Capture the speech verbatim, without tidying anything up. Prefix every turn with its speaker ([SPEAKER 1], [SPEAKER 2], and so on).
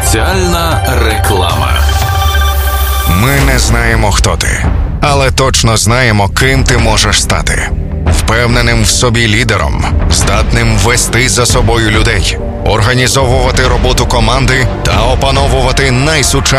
[SPEAKER 1] Соціальна реклама.
[SPEAKER 2] Ми не знаємо, хто ти, але точно знаємо, ким ти можеш стати. Впевненим в собі лідером, здатним вести за собою людей, організовувати роботу команди та опановувати найсучасніші